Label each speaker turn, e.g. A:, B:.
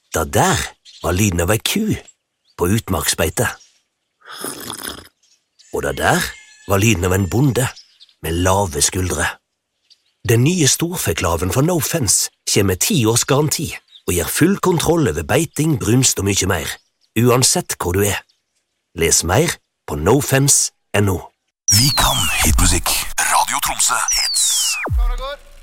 A: Det der var lyden av ei ku på utmarksbeite. Og det der var lyden av en bonde med lave skuldre. Den nye storfeklaven fra No Fence kommer med 10 års garanti og gir full kontroll over beiting, brunst og mye mer, uansett hvor du er. Les mer på nofence.no.
B: Vi kan hitmusikk. Radio Tromsø Hits.